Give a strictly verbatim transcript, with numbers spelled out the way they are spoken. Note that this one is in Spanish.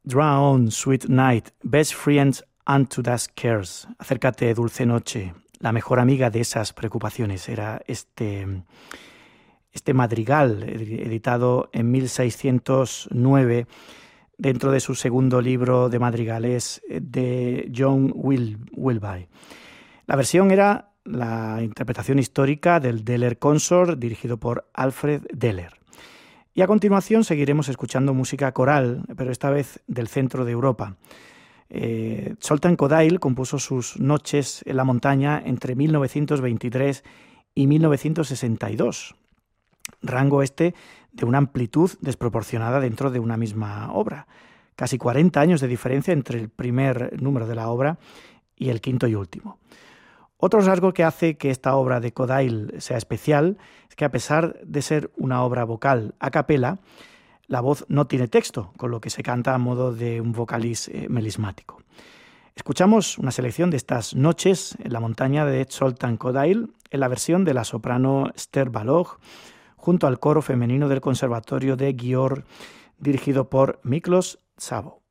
Draw on, sweet night, best friends unto dusk cares. Acércate, dulce noche, la mejor amiga de esas preocupaciones. Era este, este madrigal editado en mil seiscientos nueve dentro de su segundo libro de madrigales de John Wil- Wilbye. La versión era la interpretación histórica del Deller Consort, dirigido por Alfred Deller. Y a continuación seguiremos escuchando música coral, pero esta vez del centro de Europa. Eh, Zoltán Kodály compuso sus Noches en la montaña entre mil novecientos veintitrés y mil novecientos sesenta y dos, rango este de una amplitud desproporcionada dentro de una misma obra. Casi cuarenta años de diferencia entre el primer número de la obra y el quinto y último. Otro rasgo que hace que esta obra de Kodály sea especial es que, a pesar de ser una obra vocal a capela, la voz no tiene texto, con lo que se canta a modo de un vocalís eh, melismático. Escuchamos una selección de estas Noches en la montaña de Zoltán Kodály en la versión de la soprano Esther Balogh, junto al coro femenino del Conservatorio de Győr, dirigido por Miklos Szabó.